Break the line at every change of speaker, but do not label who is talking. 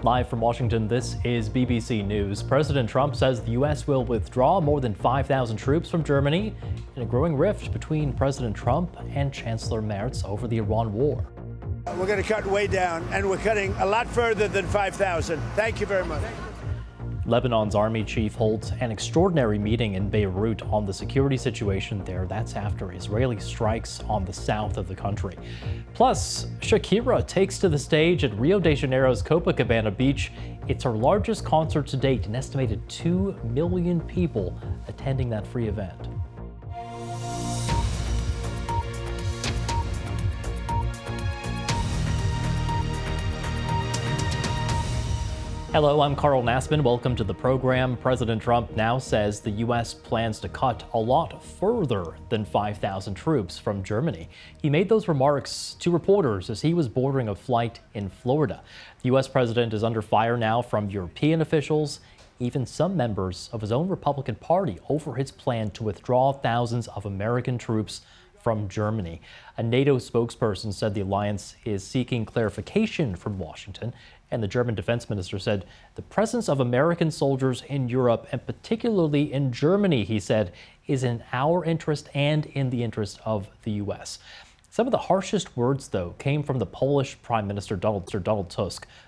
Live from Washington, this is BBC News. President Trump says the U.S. will withdraw more than 5,000 troops from Germany in a growing rift between President Trump and Chancellor Merz over the Iran war.
We're going to cut way down, and we're cutting a lot further than 5,000. Thank you very much.
Lebanon's army chief holds an extraordinary meeting in Beirut on the security situation there. That's after Israeli strikes on the south of the country. Plus, Shakira takes to the stage at Rio de Janeiro's Copacabana Beach. It's her largest concert to date, an estimated 2 million people attending that free event. Hello, I'm Carl Nassman. Welcome to the program. President Trump now says the U.S. plans to cut a lot further than 5,000 troops from Germany. He made those remarks to reporters as he was boarding a flight in Florida. The U.S. president is under fire now from European officials, even some members of his own Republican Party, over his plan to withdraw thousands of American troops from Germany. A NATO spokesperson said the alliance is seeking clarification from Washington, and the German defense minister said the presence of American soldiers in Europe, and particularly in Germany, he said, is in our interest and in the interest of the U.S. Some of the harshest words, though, came from the Polish Prime Minister Donald Tusk,